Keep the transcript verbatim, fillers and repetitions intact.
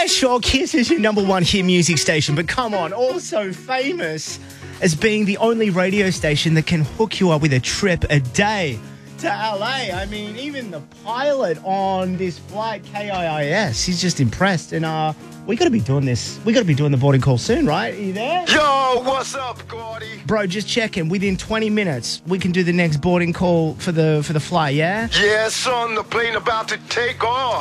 Yeah, sure, Kiss is your number one hit music station, but come on, also famous as being the only radio station that can hook you up with a trip a day to L A. I mean, even the pilot on this flight, K I I S, he's just impressed. And uh, we got to be doing this. We got to be doing the boarding call soon, right? Are you there? Yo, what's up, Gordy? Bro, just checking. Within twenty minutes, we can do the next boarding call for the for the flight, yeah? Yeah, son, the plane about to take off.